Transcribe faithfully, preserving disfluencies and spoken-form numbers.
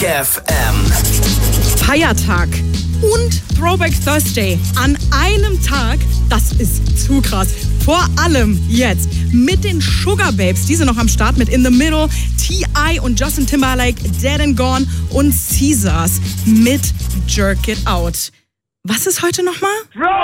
F M. Feiertag und Throwback Thursday an einem Tag, das ist zu krass. Vor allem jetzt mit den Sugar Babes, die sind noch am Start mit In the Middle, T I und Justin Timberlake, Dead and Gone und Caesars mit Jerk It Out. Was ist heute nochmal?